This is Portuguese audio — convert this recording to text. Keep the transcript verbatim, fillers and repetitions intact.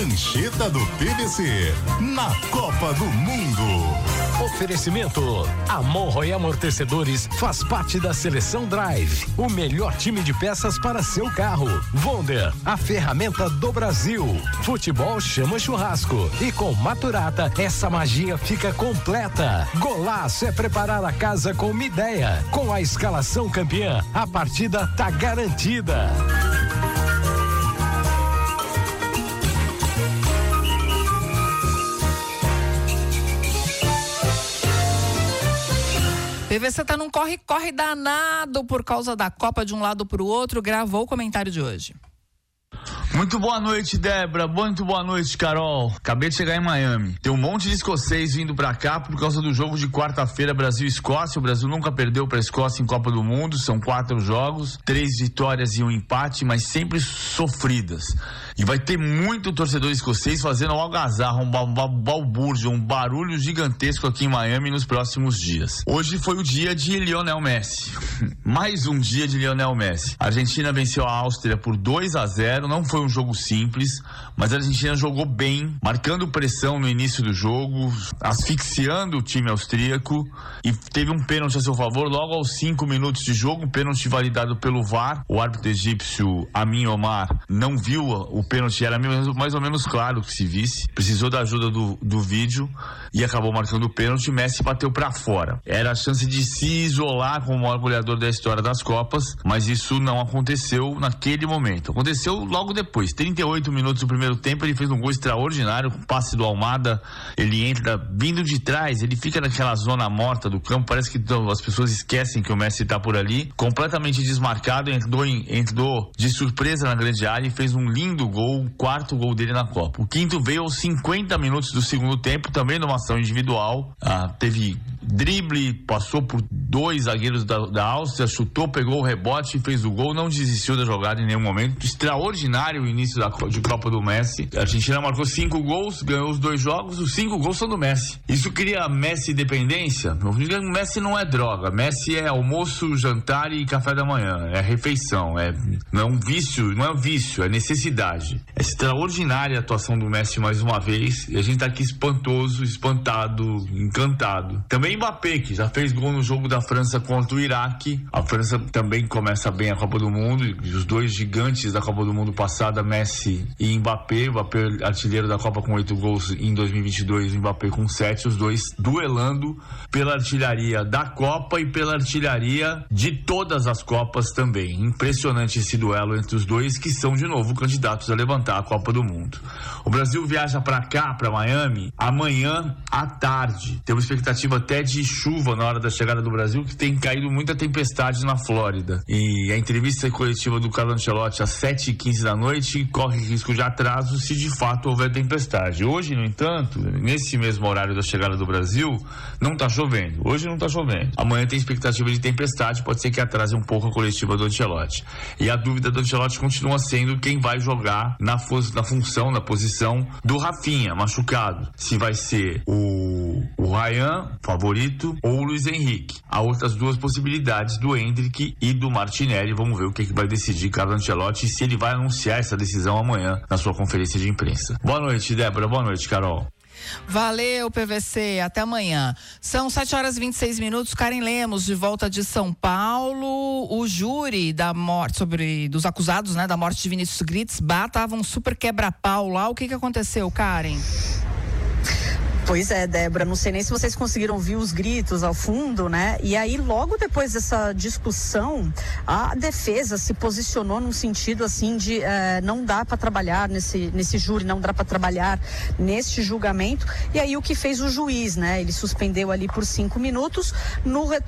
Mancheta do P V C, na Copa do Mundo. Oferecimento: Amorro e Amortecedores faz parte da Seleção Drive, o melhor time de peças para seu carro. Wonder, a ferramenta do Brasil. Futebol chama churrasco e com Maturata essa magia fica completa. Golaço é preparar a casa com uma ideia. Com a escalação campeã, a partida tá garantida. P V C tá num corre-corre danado por causa da Copa de um lado pro outro, gravou o comentário de hoje. Muito boa noite, Débora. Muito boa noite, Carol. Acabei de chegar em Miami. Tem um monte de escocês vindo pra cá por causa do jogo de quarta-feira, Brasil-Escócia. O Brasil nunca perdeu pra Escócia em Copa do Mundo. São quatro jogos, três vitórias e um empate, mas sempre sofridas. E vai ter muito torcedor escocês fazendo um algazarra, um balbúrdio, um barulho gigantesco aqui em Miami nos próximos dias. Hoje foi o dia de Lionel Messi. Mais um dia de Lionel Messi. A Argentina venceu a Áustria por dois a zero. Não foi um jogo simples, mas a Argentina jogou bem, marcando pressão no início do jogo, asfixiando o time austríaco, e teve um pênalti a seu favor logo aos cinco minutos de jogo, um pênalti validado pelo V A R. O árbitro egípcio Amin Omar não viu o pênalti, era mais ou menos claro que se visse, precisou da ajuda do, do vídeo e acabou marcando o pênalti. Messi bateu pra fora. Era a chance de se isolar como o maior goleador da história das Copas, mas isso não aconteceu naquele momento. Aconteceu logo depois, trinta e oito minutos do primeiro tempo, ele fez um gol extraordinário, com passe do Almada. Ele entra vindo de trás, ele fica naquela zona morta do campo, parece que as pessoas esquecem que o Messi tá por ali, completamente desmarcado, entrou, em, entrou de surpresa na grande área e fez um lindo gol, o quarto gol dele na Copa. O quinto veio aos cinquenta minutos do segundo tempo, também numa ação individual. Ah, teve drible, passou por dois zagueiros da, da Áustria, chutou, pegou o rebote e fez o gol, não desistiu da jogada em nenhum momento. Extraordinário o início da, de Copa do Messi. A Argentina marcou cinco gols, ganhou os dois jogos, os cinco gols são do Messi. Isso cria Messi dependência? O Messi não é droga, Messi é almoço, jantar e café da manhã, é refeição, é, não é um vício, não é um vício, é necessidade. É extraordinária a atuação do Messi mais uma vez, e a gente tá aqui espantoso, espantado, encantado. Também Mbappé, que já fez gol no jogo da França contra o Iraque. A França também começa bem a Copa do Mundo, e os dois gigantes da Copa do Mundo passada, Messi e Mbappé. Mbappé artilheiro da Copa com oito gols em dois mil e vinte e dois, Mbappé com sete, os dois duelando pela artilharia da Copa e pela artilharia de todas as Copas também. Impressionante esse duelo entre os dois, que são de novo candidatos a levantar a Copa do Mundo. O Brasil viaja para cá, para Miami, amanhã à tarde. Temos expectativa até de chuva na hora da chegada do Brasil, que tem caído muita tempestade na Flórida. E a entrevista coletiva do Carlo Ancelotti às sete e quinze da noite corre risco de atraso se de fato houver tempestade. Hoje, no entanto, nesse mesmo horário da chegada do Brasil, não está chovendo. Hoje não está chovendo. Amanhã tem expectativa de tempestade, pode ser que atrase um pouco a coletiva do Ancelotti. E a dúvida do Ancelotti continua sendo quem vai jogar na, na função, na posição do Rafinha, machucado. Se vai ser o, o Ryan, favorito, ou o Luiz Henrique. Há outras duas possibilidades, do Endrick e do Martinelli. Vamos ver o que, que vai decidir Carlo Ancelotti e se ele vai anunciar essa decisão amanhã na sua conferência de imprensa. Boa noite, Débora. Boa noite, Carol. Valeu, P V C, até amanhã. São sete horas e vinte e seis minutos. Karen Lemos, de volta de São Paulo. O júri da morte, sobre dos acusados, né, da morte de Vinícius Gritzbach, tava um super quebra-pau lá. O que que aconteceu, Karen? Pois é, Débora, não sei nem se vocês conseguiram ouvir os gritos ao fundo, né? E aí, logo depois dessa discussão, a defesa se posicionou num sentido assim de eh, não dá para trabalhar nesse, nesse júri, não dá para trabalhar neste julgamento. E aí o que fez o juiz, né? Ele suspendeu ali por cinco minutos, no